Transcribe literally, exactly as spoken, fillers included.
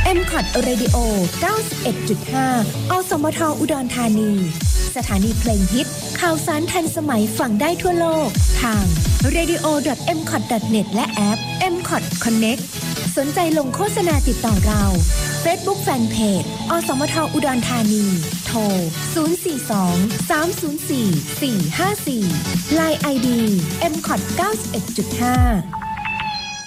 เอ็ม ซี โอ ที Radio เก้าสิบเอ็ดจุดห้า อสมทอุดรธานีสถานีเพลงฮิตข่าวสารทันสมัยฟังได้ทั่วโลกทาง เรดิโอ ดอท เอ็ม ซี โอ ที ดอท เน็ต และแอป เอ็ม ซี โอ ที Connect สนใจลงโฆษณาติดต่อเรา Facebook Fanpage อสมทอุดรธานีโทรศูนย์ สี่ สอง สาม ศูนย์ สี่ สี่ ห้า สี่ ไลน์ ไอ ดี เอ็ม ซี โอ ที เก้าสิบเอ็ดจุดห้า